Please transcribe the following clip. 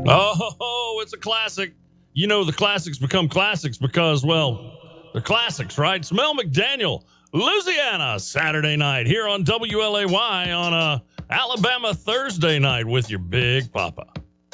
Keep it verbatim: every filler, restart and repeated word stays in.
Oh, it's a classic. You know, the classics become classics because, well, they're classics, right? Smell McDaniel, Louisiana, Saturday night here on W L A Y on a Alabama Thursday night with your Big Papa.